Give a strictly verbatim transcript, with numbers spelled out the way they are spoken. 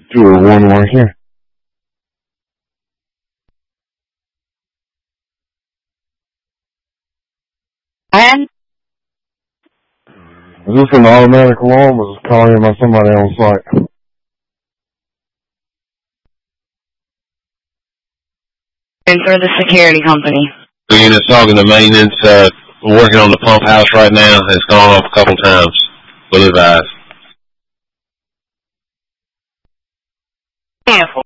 Two or one right here. And? Is this an automatic alarm or is this calling in by somebody on site? For the security company. The unit's talking to maintenance. Uh, we're working on the pump house right now. It's gone off a couple times. We'll advise. Careful.